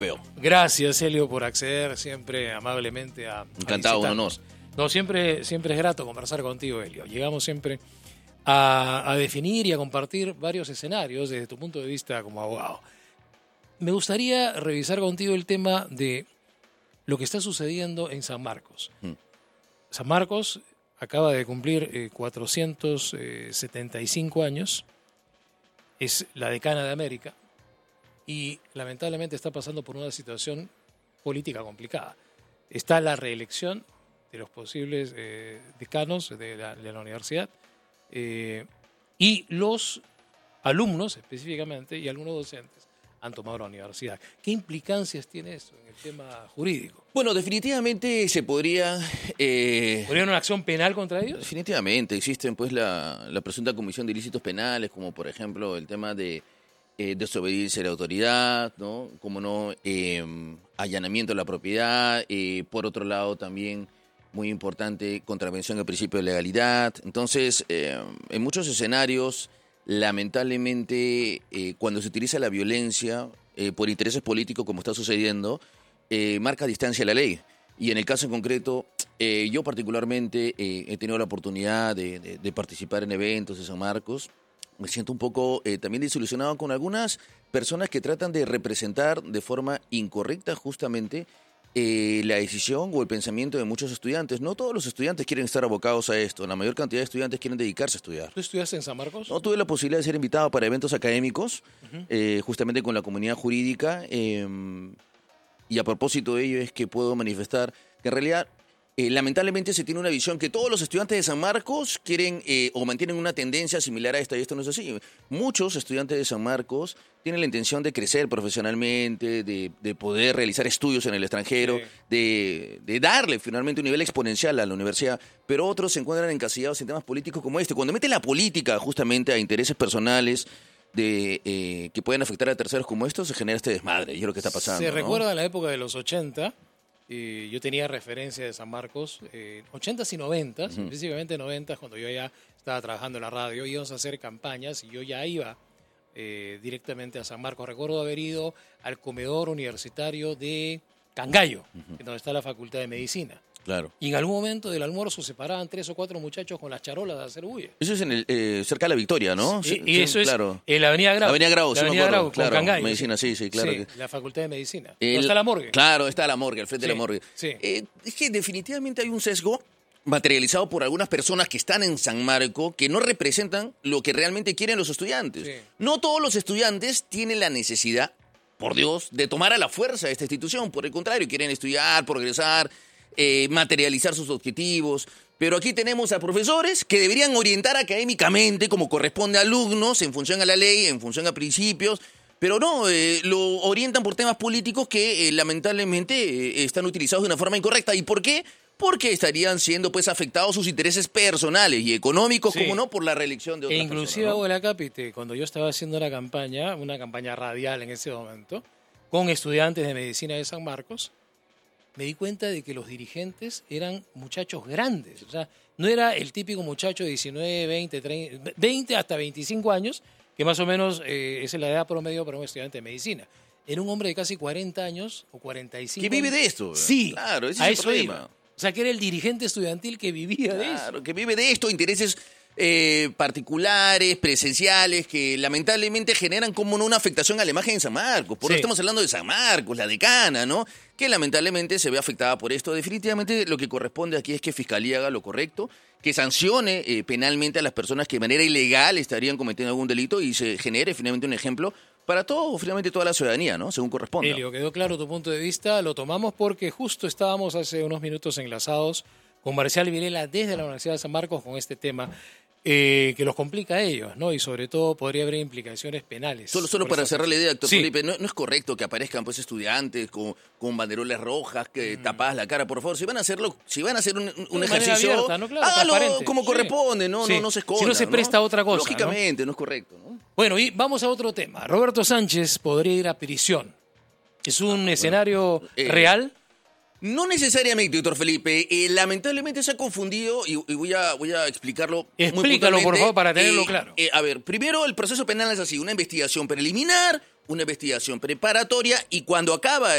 Gracias, Helio, por acceder siempre amablemente a Encantado, un honor. No, siempre es grato conversar contigo, Helio. Llegamos siempre a definir y a compartir varios escenarios desde tu punto de vista como abogado. Me gustaría revisar contigo el tema de lo que está sucediendo en San Marcos. San Marcos acaba de cumplir 475 años, es la decana de América y lamentablemente está pasando por una situación política complicada. Está la reelección de los posibles decanos de la universidad y los alumnos específicamente y algunos docentes han tomado la universidad. ¿Qué implicancias tiene eso en el tema jurídico? Bueno, definitivamente se podría... ¿Podría haber una acción penal contra ellos? Definitivamente. Existen pues la presunta comisión de ilícitos penales, como por ejemplo el tema de desobediencia a la autoridad, ¿no? Como no, allanamiento de la propiedad, por otro lado también muy importante, contravención al principio de legalidad. Entonces, en muchos escenarios, lamentablemente, cuando se utiliza la violencia por intereses políticos, como está sucediendo, marca distancia a la ley. Y en el caso en concreto, yo particularmente he tenido la oportunidad de participar en eventos de San Marcos. Me siento un poco también desilusionado con algunas personas que tratan de representar de forma incorrecta justamente la decisión o el pensamiento de muchos estudiantes. No todos los estudiantes quieren estar abocados a esto. La mayor cantidad de estudiantes quieren dedicarse a estudiar. ¿Tú estudiaste en San Marcos? No, tuve la posibilidad de ser invitado para eventos académicos, justamente con la comunidad jurídica. Y a propósito de ello es que puedo manifestar que en realidad, lamentablemente se tiene una visión que todos los estudiantes de San Marcos quieren o mantienen una tendencia similar a esta, y esto no es así. Muchos estudiantes de San Marcos tienen la intención de crecer profesionalmente, de poder realizar estudios en el extranjero, de darle finalmente un nivel exponencial a la universidad, pero otros se encuentran encasillados en temas políticos como este. Cuando meten la política justamente a intereses personales que pueden afectar a terceros como estos, se genera este desmadre, y es lo que está pasando. Se recuerda la época de los 80, yo tenía referencia de San Marcos, 80s y 90s, específicamente 90s, cuando yo ya estaba trabajando en la radio, íbamos a hacer campañas y yo ya iba directamente a San Marcos. Recuerdo haber ido al comedor universitario de Cangallo, donde está la Facultad de Medicina. Claro. Y en algún momento del almuerzo se paraban 3 o 4 muchachos con las charolas a hacer bulla. Eso es en cerca de la Victoria, ¿no? Y eso claro. es en la Avenida Grau. Avenida Grau, sí, Avenida Grau, claro, con Cangallo. Medicina, sí, claro. Sí, la Facultad de Medicina. Está la morgue. Claro, está la morgue, al frente de la morgue. Sí. Es que definitivamente hay un sesgo materializado por algunas personas que están en San Marco que no representan lo que realmente quieren los estudiantes. Sí. No todos los estudiantes tienen la necesidad, por Dios, de tomar a la fuerza esta institución. Por el contrario, quieren estudiar, progresar, materializar sus objetivos. Pero aquí tenemos a profesores que deberían orientar académicamente como corresponde a alumnos en función a la ley, en función a principios, pero no, lo orientan por temas políticos que lamentablemente están utilizados de una forma incorrecta. ¿Y por qué? Porque estarían siendo pues afectados sus intereses personales y económicos, como no, por la reelección de otras personas. Inclusive, ¿no? Abuela Cápite, cuando yo estaba haciendo una campaña radial en ese momento, con estudiantes de medicina de San Marcos, me di cuenta de que los dirigentes eran muchachos grandes. O sea, no era el típico muchacho de 19, 20, 30, 20 hasta 25 años, que más o menos es la edad promedio para un estudiante de medicina. Era un hombre de casi 40 años o 45 ¿Que vive de esto? Sí, claro, ese a es el eso problema. iba. O sea, que era el dirigente estudiantil que vivía de eso. Claro, que vive de esto, intereses particulares, presenciales, que lamentablemente generan como una afectación a la imagen de San Marcos. Por eso estamos hablando de San Marcos, la decana, ¿no? Que lamentablemente se ve afectada por esto. Definitivamente lo que corresponde aquí es que Fiscalía haga lo correcto, que sancione penalmente a las personas que de manera ilegal estarían cometiendo algún delito y se genere finalmente un ejemplo para finalmente toda la ciudadanía, ¿no? Según corresponda. Elio, quedó claro tu punto de vista, lo tomamos porque justo estábamos hace unos minutos enlazados con Marcial Vilela desde la Universidad de San Marcos con este tema que los complica a ellos, ¿no? Y sobre todo podría haber implicaciones penales. Solo para cerrar la idea, doctor Felipe, no es correcto que aparezcan pues estudiantes con banderolas rojas, que tapadas la cara, por favor. Si van a hacer un ejercicio, abierta, ¿no? Claro, hágalo como corresponde, no se escondan. Si no se presta a otra cosa. Lógicamente, no es correcto, ¿no? Bueno, y vamos a otro tema. Roberto Sánchez podría ir a prisión. ¿Es un escenario real? No necesariamente, doctor Felipe. Lamentablemente se ha confundido y voy a explicarlo. Explícalo, por favor, para tenerlo claro. A ver, primero el proceso penal es así, una investigación preliminar, una investigación preparatoria y cuando acaba